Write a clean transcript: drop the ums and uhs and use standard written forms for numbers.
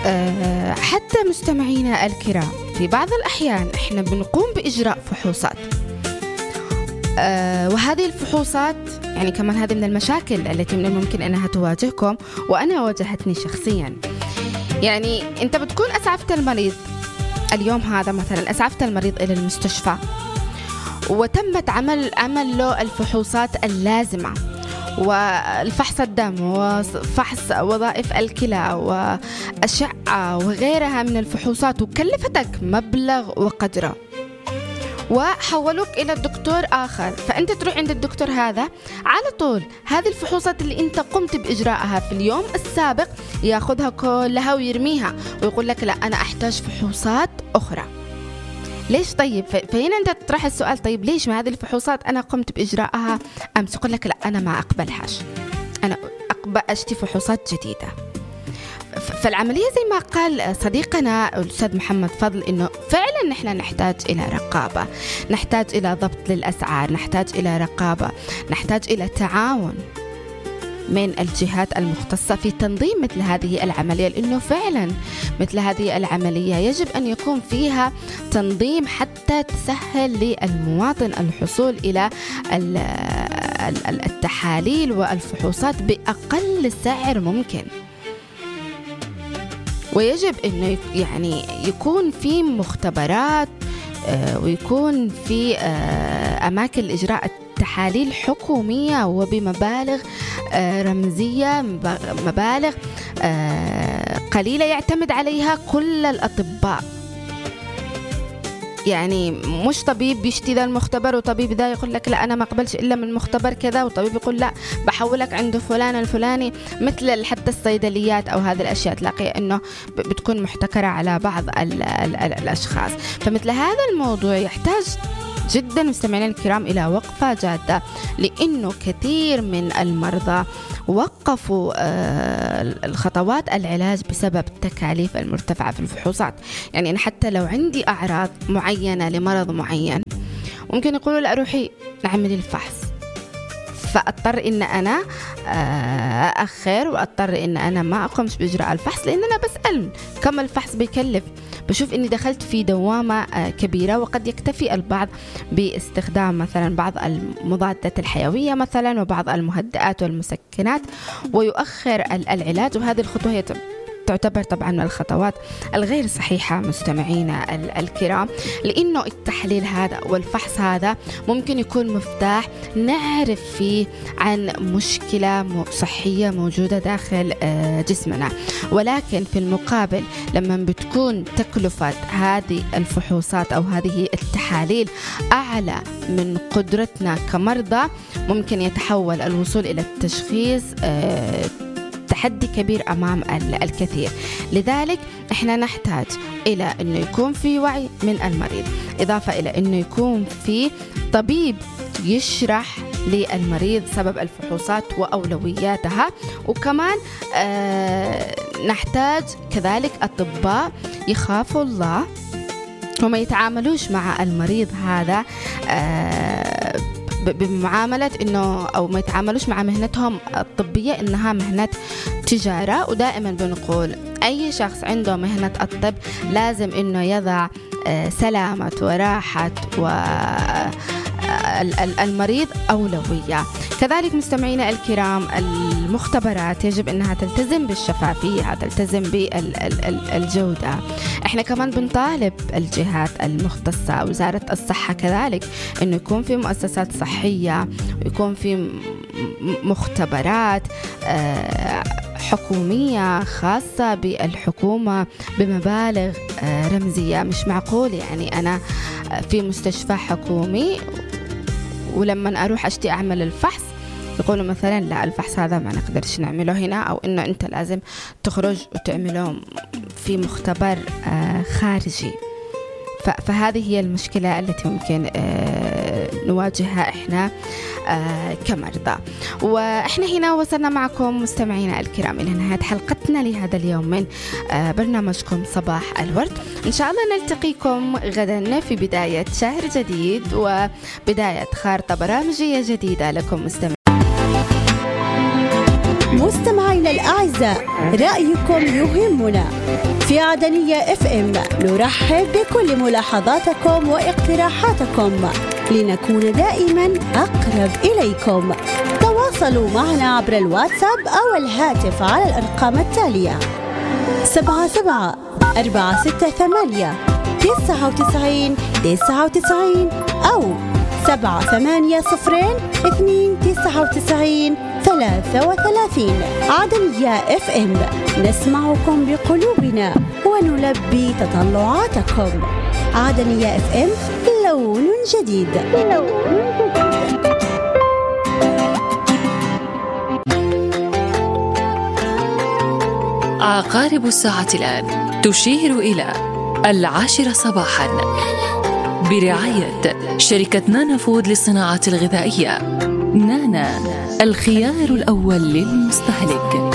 حتى مستمعينا الكرام، في بعض الأحيان إحنا بنقوم بإجراء فحوصات، وهذه الفحوصات يعني كمان هذه من المشاكل التي من الممكن أنها تواجهكم، وأنا واجهتني شخصيا. يعني أنت بتكون أسعفت المريض اليوم هذا، مثلا أسعفت المريض إلى المستشفى وتمت عمل له الفحوصات اللازمة، والفحص الدم وفحص وظائف الكلى وأشعة وغيرها من الفحوصات، وكلفتك مبلغ وقدره، وحولوك إلى الدكتور آخر، فأنت تروح عند الدكتور هذا على طول. هذه الفحوصات اللي أنت قمت بإجراءها في اليوم السابق يأخذها كلها ويرميها ويقول لك لا أنا أحتاج فحوصات أخرى. ليش طيب؟ فهنا أنت تطرح السؤال، طيب ليش ما هذه الفحوصات أنا قمت بإجراءها أمس؟ يقول لك لا أنا ما أقبلهاش، أنا أشتي فحوصات جديدة. فالعملية زي ما قال صديقنا الأستاذ محمد فضل، إنه فعلا نحن نحتاج إلى رقابة، نحتاج إلى ضبط للأسعار، نحتاج إلى رقابة، نحتاج إلى تعاون من الجهات المختصة في تنظيم مثل هذه العملية، لأنه فعلا مثل هذه العملية يجب أن يكون فيها تنظيم حتى تسهل للمواطن الحصول إلى التحاليل والفحوصات بأقل سعر ممكن. ويجب أنه يعني يكون في مختبرات ويكون في أماكن إجراء تحاليل حكومية وبمبالغ رمزية، مبالغ قليلة يعتمد عليها كل الأطباء. يعني مش طبيب بيشتي ذا المختبر وطبيب ذا يقول لك لا أنا ما أقبلش إلا من مختبر كذا، وطبيب يقول لا بحولك عنده فلان الفلاني، مثل حتى الصيدليات أو هذه الأشياء تلاقي أنه بتكون محتكرة على بعض الأشخاص. فمثل هذا الموضوع يحتاج جدا مستمعين الكرام إلى وقفة جادة، لأنه كثير من المرضى وقفوا الخطوات العلاج بسبب التكاليف المرتفعة في الفحوصات. يعني أنا حتى لو عندي أعراض معينة لمرض معين ممكن يقولوا لا روحي نعمل الفحص، فأضطر إن أنا أأخر وأضطر إن أنا ما أقومش بإجراء الفحص، لأن أنا بسأل كم الفحص بيكلف، بشوف إني دخلت في دوامة كبيرة. وقد يكتفي البعض باستخدام مثلا بعض المضادات الحيوية مثلا وبعض المهدئات والمسكنات ويؤخر العلاج، وهذه الخطوة هي تعتبر طبعا من الخطوات الغير صحيحة مستمعينا الكرام، لأنه التحليل هذا والفحص هذا ممكن يكون مفتاح نعرف فيه عن مشكلة صحية موجودة داخل جسمنا. ولكن في المقابل لما بتكون تكلفة هذه الفحوصات أو هذه التحاليل أعلى من قدرتنا كمرضى، ممكن يتحول الوصول إلى التشخيص تحدي كبير أمام الكثير. لذلك إحنا نحتاج إلى أنه يكون في وعي من المريض، إضافة إلى أنه يكون في طبيب يشرح للمريض سبب الفحوصات وأولوياتها. وكمان نحتاج كذلك أطباء يخافوا الله وما يتعاملوش مع المريض هذا بمعاملة إنه أو ما يتعاملوش مع مهنتهم الطبية إنها مهنة تجارة. ودائما بنقول أي شخص عنده مهنة الطب لازم إنه يضع سلامة وراحة المريض أولوية. كذلك مستمعينا الكرام، المختبرات يجب أنها تلتزم بالشفافية، تلتزم بالجودة. احنا كمان بنطالب الجهات المختصة، وزارة الصحة كذلك، أنه يكون في مؤسسات صحية ويكون في مختبرات حكومية خاصة بالحكومة بمبالغ رمزية. مش معقول يعني أنا في مستشفى حكومي ولما أروح أشتي أعمل الفحص يقولوا مثلا لا الفحص هذا ما نقدرش نعمله هنا، أو إنه أنت لازم تخرج وتعمله في مختبر خارجي. فهذه هي المشكلة التي ممكن نواجهها إحنا كمرضى. وإحنا هنا وصلنا معكم مستمعينا الكرام إلى نهاية حلقتنا لهذا اليوم من برنامجكم صباح الورد. إن شاء الله نلتقيكم غدا في بداية شهر جديد وبداية خارطة برامجية جديدة لكم مستمعينا الأعزاء. الأعزاء، رأيكم يهمنا. في عدنية FM نرحب بكل ملاحظاتكم واقتراحاتكم لنكون دائما أقرب إليكم. تواصلوا معنا عبر الواتساب أو الهاتف على الأرقام التالية: 77-468-99-99 أو 780299-33. عدنية FM، نسمعكم بقلوبنا ونلبي تطلعاتكم. عدنية FM، لون جديد. عقارب الساعة الآن تشير إلى 10 صباحا برعاية شركة نانا فود للصناعة الغذائية. نانا، الخيار الأول للمستهلك.